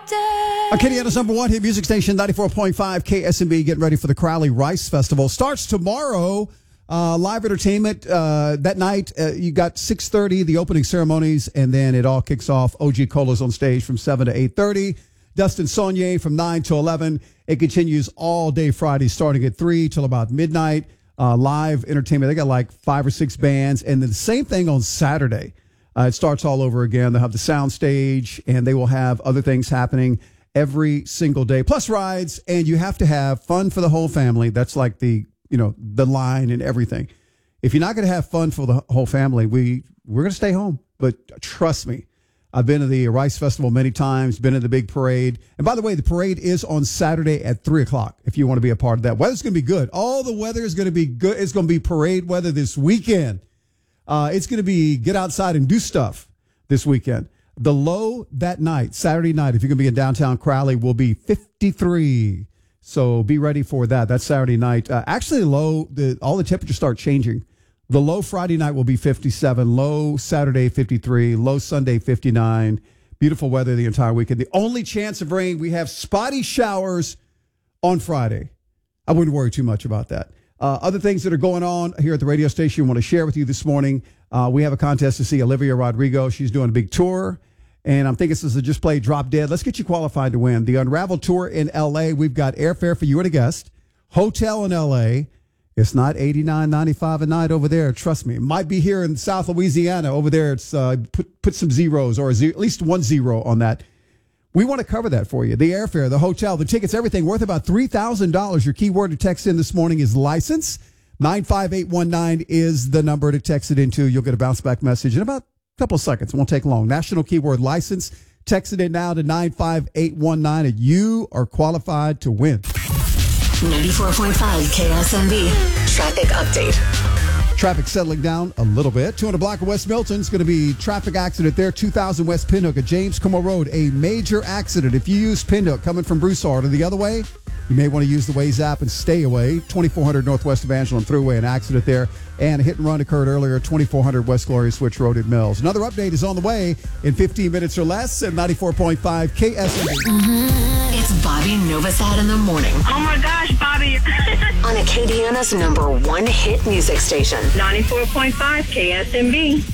Acadiana's number one hit music station, 94.5 KSMB, getting ready for the Crowley Rice Festival. Starts tomorrow. Live entertainment that night. You got 6:30, the opening ceremonies, and then it all kicks off. OG Cola's on stage from 7 to 8:30. Dustin Saunier from 9 to 11. It continues all day Friday, starting at 3 till about midnight. Live entertainment. They got like 5 or 6 bands. And then the same thing on Saturday. It starts all over again. They'll have the sound stage, and they will have other things happening every single day, plus rides. And you have to have fun for the whole family. That's like the line and everything. If you're not going to have fun for the whole family, we're going to stay home. But trust me, I've been to the Rice Festival many times, been to the big parade. And by the way, the parade is on Saturday at 3 o'clock if you want to be a part of that. Weather's going to be good. All the weather is going to be good. It's going to be parade weather this weekend. It's going to be get outside and do stuff this weekend. The low that night, Saturday night, if you're going to be in downtown Crowley, will be 53. So be ready for that. That's Saturday night. Actually, all the temperatures start changing. The low Friday night will be 57. Low Saturday, 53. Low Sunday, 59. Beautiful weather the entire weekend. The only chance of rain, we have spotty showers on Friday. I wouldn't worry too much about that. Other things that are going on here at the radio station we want to share with you this morning. We have a contest to see Olivia Rodrigo. She's doing a big tour. And I'm thinking this is a Just Play Drop Dead. Let's get you qualified to win. The Unravel Tour in L.A. We've got airfare for you and a guest. Hotel in L.A. It's not $89.95 a night over there. Trust me. It might be here in South Louisiana. Over there, it's put some zeros or at least 1 0 on that. We want to cover that for you. The airfare, the hotel, the tickets, everything worth about $3,000. Your keyword to text in this morning is license. 95819 is the number to text it into. You'll get a bounce back message in about couple of seconds. It won't take long. National keyword license. Text it in now to 95819 and you are qualified to win. 94.5 KSMB traffic update. Traffic settling down a little bit. 200 block of West Milton is going to be traffic accident there. 2000 West Pinhook at James Como Road. A major accident. If you use Pinhook coming from Broussard or the other way, you may want to use the Waze app and stay away. 2400 Northwest Evangeline Thruway, an accident there. And a hit and run occurred earlier, 2400 West Gloria Switch Road at Mills. Another update is on the way in 15 minutes or less at 94.5 KSMB. It's Bobby Novosad in the morning. Oh my gosh, Bobby. On Acadiana's number one hit music station. 94.5 KSMB.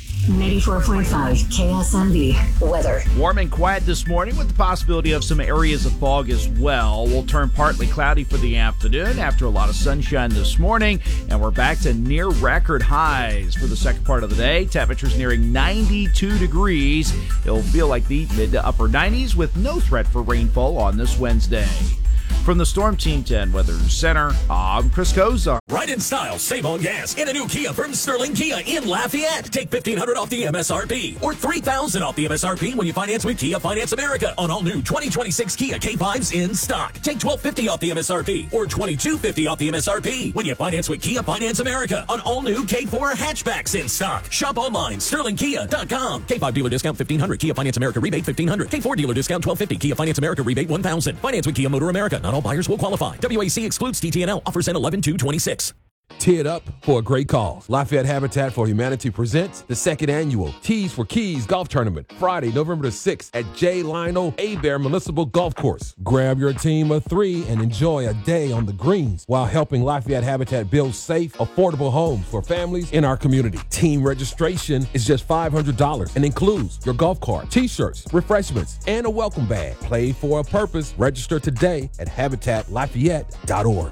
94.5 KSMB weather. Warm and quiet this morning with the possibility of some areas of fog as well. We'll turn partly cloudy for the afternoon after a lot of sunshine this morning, and we're back to near record highs for the second part of the day. Temperatures nearing 92 degrees. It'll feel like the mid to upper 90s with no threat for rainfall on this Wednesday. From the Storm Team 10 Weather Center, I'm Chris Kozar. Ride in style, save on gas in a new Kia from Sterling Kia in Lafayette. Take $1,500 off the MSRP or $3,000 off the MSRP when you finance with Kia Finance America on all new 2026 Kia K5s in stock. Take $1,250 off the MSRP or $2,250 off the MSRP when you finance with Kia Finance America on all new K4 hatchbacks in stock. Shop online, sterlingkia.com. K5 dealer discount $1,500. Kia Finance America rebate $1,500. K4 dealer discount $1,250. Kia Finance America rebate $1,000. Finance with Kia Motor America. Not all buyers will qualify. WAC excludes TTNL. Offers end 11/2/26. Tee it up for a great cause. Lafayette Habitat for Humanity presents the second annual Tees for Keys Golf Tournament, Friday, November the 6th at J. Lionel Abear Municipal Golf Course. Grab your team of 3 and enjoy a day on the greens while helping Lafayette Habitat build safe, affordable homes for families in our community. Team registration is just $500 and includes your golf cart, t-shirts, refreshments, and a welcome bag. Play for a purpose. Register today at habitatlafayette.org.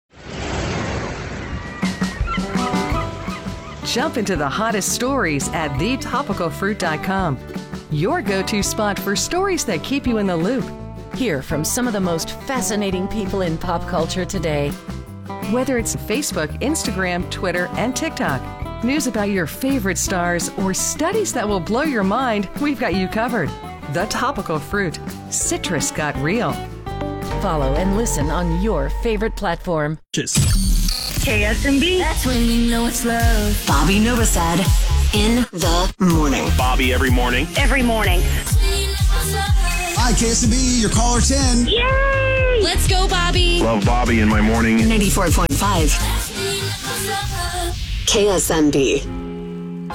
Jump into the hottest stories at thetopicalfruit.com. Your go-to spot for stories that keep you in the loop. Hear from some of the most fascinating people in pop culture today. Whether it's Facebook, Instagram, Twitter, and TikTok, news about your favorite stars, or studies that will blow your mind, we've got you covered. The Topical Fruit. Citrus got real. Follow and listen on your favorite platform. KSMB. That's when you know it's love. Bobby Novosad in the morning. Bobby every morning. Every morning. Hi, KSMB, your caller 10. Yay! Let's go, Bobby. Love Bobby in my morning. 94.5 KSMB.